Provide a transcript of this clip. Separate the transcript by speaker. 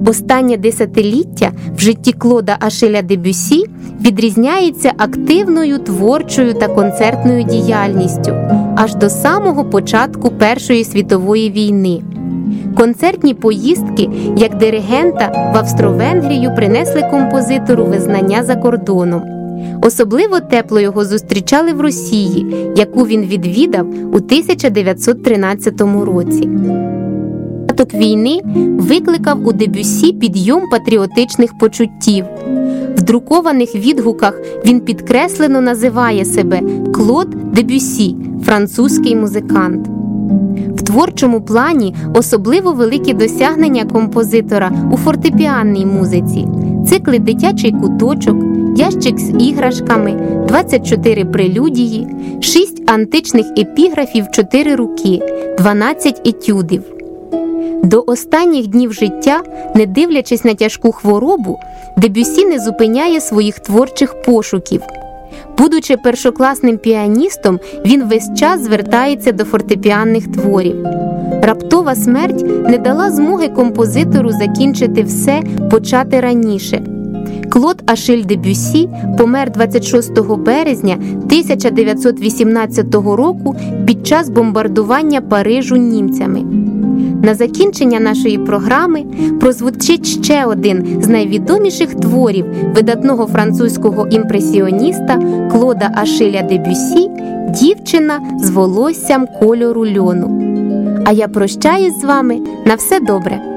Speaker 1: Останнє десятиліття в житті Клода Ашеля Дебюссі відрізняється активною творчою та концертною діяльністю аж до самого початку Першої світової війни. Концертні поїздки як диригента в Австро-Венгрію принесли композитору визнання за кордоном. Особливо тепло його зустрічали в Росії, яку він відвідав у 1913 році. Початок війни викликав у Дебюссі підйом патріотичних почуттів. В друкованих відгуках він підкреслено називає себе Клод Дебюссі – французький музикант. В творчому плані особливо великі досягнення композитора у фортепіанній музиці. Цикли «Дитячий куточок», «Ящик з іграшками», 24 прелюдії, 6 античних епіграфів 4 руки, 12 етюдів. До останніх днів життя, не дивлячись на тяжку хворобу, Дебюссі не зупиняє своїх творчих пошуків. Будучи першокласним піаністом, він весь час звертається до фортепіанних творів. Раптова смерть не дала змоги композитору закінчити все, почати раніше. Клод Ашель Дебюссі помер 26 березня 1918 року під час бомбардування Парижу німцями. На закінчення нашої програми прозвучить ще один з найвідоміших творів видатного французького імпресіоніста Клода Ашеля Дебюссі «Дівчина з волоссям кольору льону». А я прощаюсь з вами. На все добре!